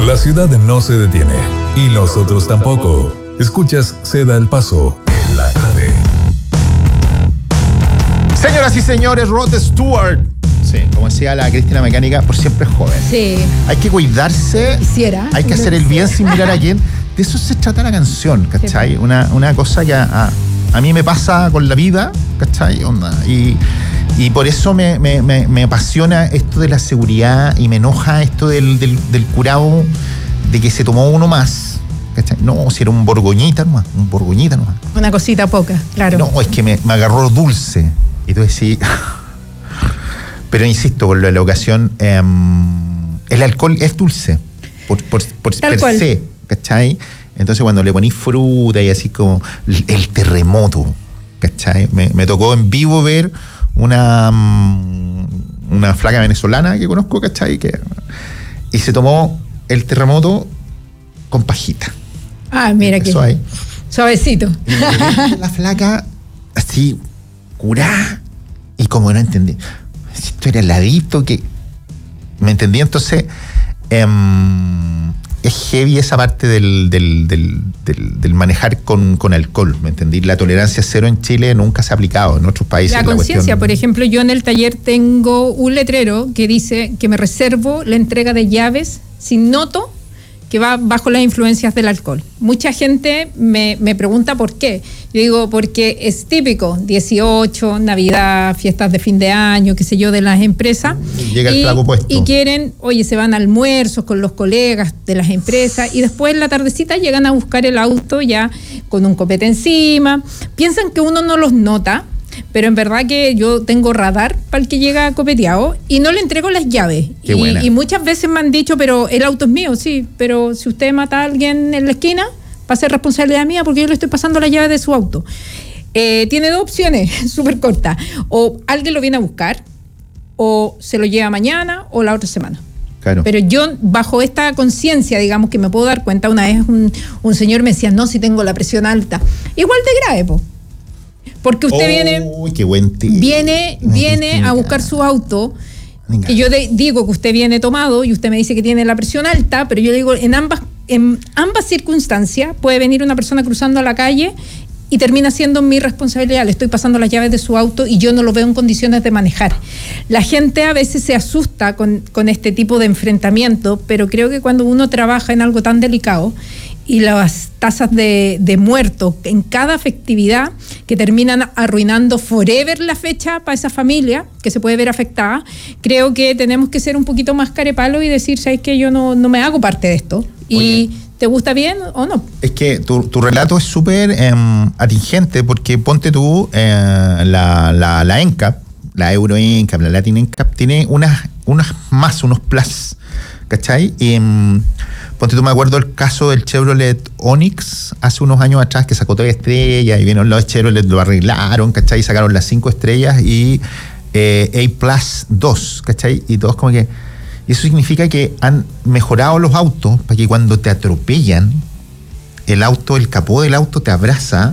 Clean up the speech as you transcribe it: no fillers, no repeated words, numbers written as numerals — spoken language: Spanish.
La ciudad no se detiene y nosotros tampoco. Escuchas Ceda el Paso en la tarde. Señoras y señores, Rod Stewart. Sí, como decía la Cristina Mecánica, por siempre es joven. Sí. Hay que cuidarse. Quisiera. Hay que hacer el bien sin mirar a quién. De eso se trata la canción, ¿cachai? Sí. Una cosa que a mí me pasa con la vida, ¿cachai? Y por eso me apasiona esto de la seguridad y me enoja esto del curado de que se tomó uno más. ¿Cachai? No, si era un borgoñita nomás. Una cosita poca, claro. No, es que me agarró dulce. Y tú decís... Pero insisto, por la ocasión, el alcohol es dulce, por per se, ¿cachai? Entonces cuando le ponís fruta y así como el terremoto, ¿cachai? Me tocó en vivo ver una flaca venezolana que conozco, ¿cachai? Y se tomó el terremoto con pajita. Ah, mira que suavecito. Y la flaca así, curá, y como no entendí, esto era heladito, que me entendí. Entonces es heavy esa parte del manejar con alcohol, ¿me entendí? La tolerancia cero en Chile nunca se ha aplicado, en otros países. La conciencia, por ejemplo, yo en el taller tengo un letrero que dice que me reservo la entrega de llaves si noto que va bajo las influencias del alcohol. Mucha gente me pregunta por qué. Yo digo, porque es típico, 18, Navidad, fiestas de fin de año, qué sé yo, de las empresas. Llega el trago puesto. Y quieren, se van a almuerzos con los colegas de las empresas y después en la tardecita llegan a buscar el auto ya con un copete encima. Piensan que uno no los nota, pero en verdad que yo tengo radar para el que llega copeteado y no le entrego las llaves. Y muchas veces me han dicho, pero el auto es mío, sí, pero si usted mata a alguien en la esquina, va a ser responsabilidad mía porque yo le estoy pasando la llave de su auto. Tiene dos opciones súper cortas. O alguien lo viene a buscar, o se lo lleva mañana o la otra semana. Claro. Pero yo, bajo esta conciencia, digamos, que me puedo dar cuenta, una vez un señor me decía, no, si tengo la presión alta. Igual de grave, po. Porque usted viene a buscar su auto, y yo digo que usted viene tomado y usted me dice que tiene la presión alta, pero yo digo, en ambas circunstancias puede venir una persona cruzando a la calle y termina siendo mi responsabilidad. Le estoy pasando las llaves de su auto y yo no lo veo en condiciones de manejar. La gente a veces se asusta con este tipo de enfrentamiento, pero creo que cuando uno trabaja en algo tan delicado y las tasas de muertos en cada festividad que terminan arruinando forever la fecha para esa familia que se puede ver afectada, creo que tenemos que ser un poquito más carepalo y decir, ¿sabes qué? Yo no me hago parte de esto. Y ¿te gusta bien o no? Es que tu relato es súper atingente, porque ponte tú, la NCAP, la Euro NCAP, la Latin NCAP, tiene unos plus, ¿cachai? Y ponte tú, me acuerdo el caso del Chevrolet Onix hace unos años atrás, que sacó 3 estrellas y vieron los Chevrolet, lo arreglaron, ¿cachai? Y sacaron las 5 estrellas y A+ 2, ¿cachai? Y todos como que... Y eso significa que han mejorado los autos para que cuando te atropellan, el capó del auto te abraza